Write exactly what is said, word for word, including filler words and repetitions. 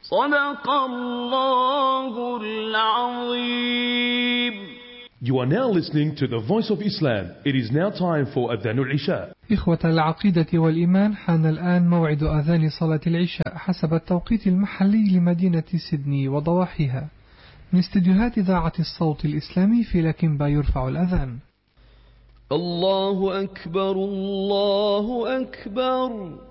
صدق الله العظيم. You are now listening to the Voice of Islam. It is now time for Adhan al-Isha. إخوة العقيدة والإيمان، حان الآن موعد أذان صلاة العشاء حسب التوقيت المحلي لمدينة سيدني وضواحيها. من استديوهات إذاعة الصوت الإسلامي في لكنبا يرفع الأذان. الله أكبر الله أكبر.